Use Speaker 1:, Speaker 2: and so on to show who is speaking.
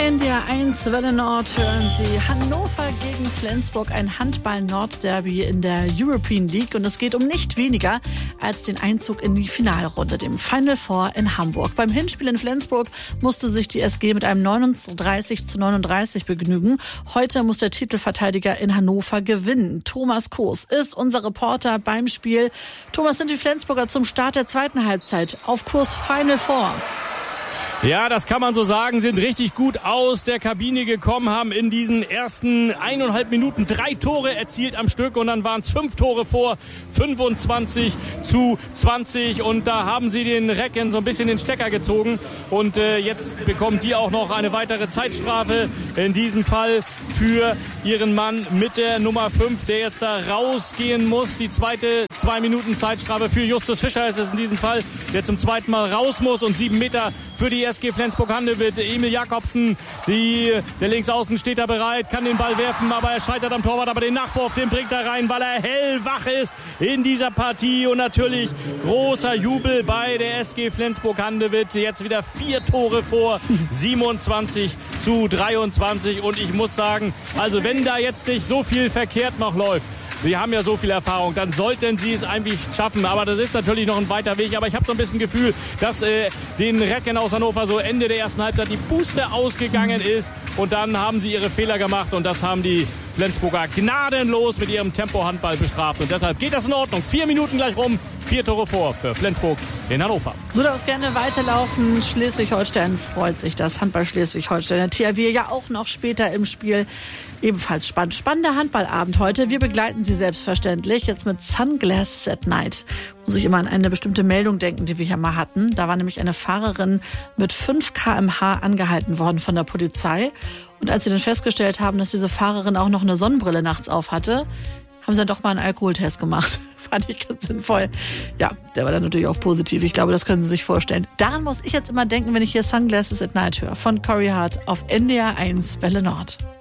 Speaker 1: NDR 1 Welle Nord hören Sie Hannover gegen Flensburg, ein Handball-Nord-Derby in der European League. Und es geht um nicht weniger als den Einzug in die Finalrunde, dem Final Four in Hamburg. Beim Hinspiel in Flensburg musste sich die SG mit einem 39:39 begnügen. Heute muss der Titelverteidiger in Hannover gewinnen. Thomas Koos ist unser Reporter beim Spiel. Thomas, sind die Flensburger zum Start der zweiten Halbzeit auf Kurs Final Four?
Speaker 2: Ja, das kann man so sagen, sind richtig gut aus der Kabine gekommen, haben in diesen ersten 1,5 Minuten 3 Tore erzielt am Stück und dann waren es 5 Tore vor, 25:20 und da haben sie den Recken so ein bisschen den Stecker gezogen und jetzt bekommen die auch noch eine weitere Zeitstrafe, in diesem Fall für ihren Mann mit der Nummer 5, der jetzt da rausgehen muss. Die zweite 2 Minuten Zeitstrafe für Justus Fischer ist es in diesem Fall, der zum zweiten Mal raus muss und 7 Meter für die SG Flensburg-Handewitt. Emil Jakobsen, der Linksaußen steht da bereit, kann den Ball werfen, aber er scheitert am Torwart. Aber den Nachwurf, den bringt er rein, weil er hellwach ist in dieser Partie. Und natürlich großer Jubel bei der SG Flensburg-Handewitt. Jetzt wieder 4 Tore vor, 27:23. Und ich muss sagen, also wenn da jetzt nicht so viel verkehrt noch läuft, Sie haben ja so viel Erfahrung, dann sollten Sie es eigentlich schaffen. Aber das ist natürlich noch ein weiter Weg. Aber ich habe so ein bisschen Gefühl, dass den Recken aus Hannover so Ende der ersten Halbzeit die Puste ausgegangen ist. Und dann haben sie ihre Fehler gemacht. Und das haben die Flensburger gnadenlos mit ihrem Tempo-Handball bestraft. Und deshalb geht das in Ordnung. 4 Minuten gleich rum. 4 Tore vor für Flensburg in Hannover.
Speaker 1: So darf es gerne weiterlaufen. Schleswig-Holstein freut sich, das Handball Schleswig-Holstein. Der THW ja auch noch später im Spiel. Ebenfalls spannend. Spannender Handballabend heute. Wir begleiten Sie selbstverständlich jetzt mit Sunglasses at Night. Muss ich immer an eine bestimmte Meldung denken, die wir hier mal hatten. Da war nämlich eine Fahrerin mit 5 km/h angehalten worden von der Polizei. Und als sie dann festgestellt haben, dass diese Fahrerin auch noch eine Sonnenbrille nachts auf hatte, haben sie dann doch mal einen Alkoholtest gemacht. Fand ich ganz sinnvoll. Ja, der war dann natürlich auch positiv. Ich glaube, das können Sie sich vorstellen. Daran muss ich jetzt immer denken, wenn ich hier Sunglasses at Night höre. Von Corey Hart auf NDR 1 Welle Nord.